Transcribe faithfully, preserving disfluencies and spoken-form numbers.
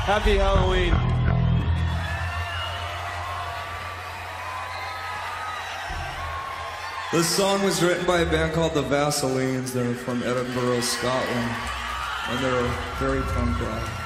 Happy Halloween. This song was written by a band called the Vaselines. They're from Edinburgh, Scotland, and they're very punk rock.